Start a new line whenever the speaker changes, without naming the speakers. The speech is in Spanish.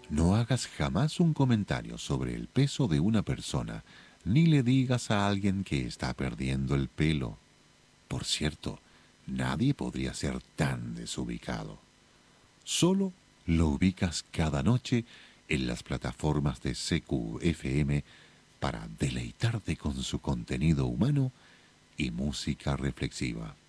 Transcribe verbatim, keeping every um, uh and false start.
No hagas jamás un comentario sobre el peso de una persona, ni le digas a alguien que está perdiendo el pelo. Por cierto, nadie podría ser tan desubicado. Solo lo ubicas cada noche en las plataformas de C Q F M para deleitarte con su contenido humano y música reflexiva.